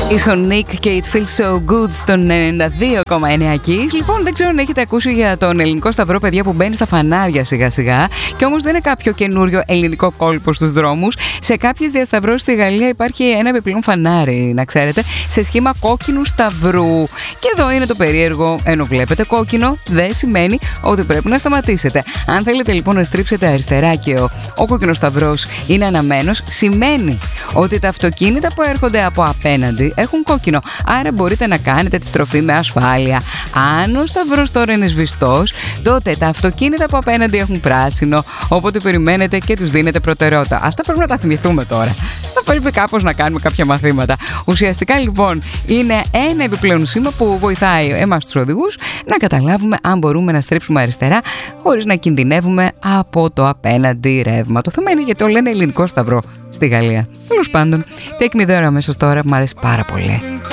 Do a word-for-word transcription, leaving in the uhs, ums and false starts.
Είσαι ο Nick και It Feels So Good στον ενενήντα δύο κόμμα εννέα Kiss. Λοιπόν, δεν ξέρω αν έχετε ακούσει για τον ελληνικό σταυρό, παιδιά, που μπαίνει στα φανάρια σιγά σιγά. Και όμως δεν είναι κάποιο καινούριο ελληνικό κόλπο στους δρόμους. Σε κάποιες διασταυρώσεις στη Γαλλία υπάρχει ένα επιπλέον φανάρι, να ξέρετε, σε σχήμα κόκκινου σταυρού. Και εδώ είναι το περίεργο. Ενώ βλέπετε κόκκινο, δεν σημαίνει ότι πρέπει να σταματήσετε. Αν θέλετε λοιπόν να στρίψετε αριστερά και ο, ο κόκκινος σταυρός είναι αναμένος, σημαίνει ότι τα αυτοκίνητα που έρχονται από απέναντι έχουν κόκκινο. Άρα μπορείτε να κάνετε τη στροφή με ασφάλεια. Αν ο σταυρός τώρα είναι σβηστός, τότε τα αυτοκίνητα από απέναντι έχουν πράσινο. Οπότε περιμένετε και τους δίνετε προτεραιότητα. Αυτά πρέπει να τα θυμηθούμε τώρα. Θα πρέπει κάπως να κάνουμε κάποια μαθήματα. Ουσιαστικά λοιπόν είναι ένα επιπλέον σήμα που βοηθάει εμάς τους οδηγούς να καταλάβουμε αν μπορούμε να στρίψουμε αριστερά χωρίς να κινδυνεύουμε από το απέναντι ρεύμα. Το θέμα είναι γιατί το λένε ελληνικό σταυρό στη Γαλλία. Τέλος πάντων, take me there αμέσως τώρα που μου αρέσει πάρα πολύ.